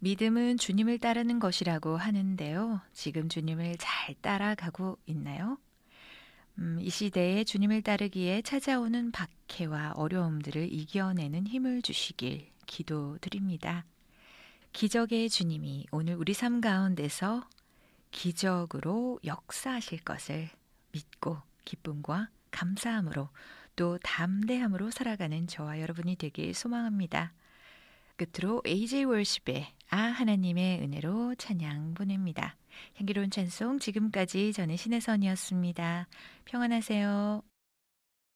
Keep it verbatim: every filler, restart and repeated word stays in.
믿음은 주님을 따르는 것이라고 하는데요. 지금 주님을 잘 따라가고 있나요? 음, 이 시대에 주님을 따르기에 찾아오는 박해와 어려움들을 이겨내는 힘을 주시길 기도드립니다. 기적의 주님이 오늘 우리 삶 가운데서 기적으로 역사하실 것을 믿고 기쁨과 감사함으로 또 담대함으로 살아가는 저와 여러분이 되길 소망합니다. 끝으로 에이제이 월십의 아 하나님의 은혜로 찬양 보냅니다. 향기로운 찬송 지금까지 저는 신혜선이었습니다. 평안하세요.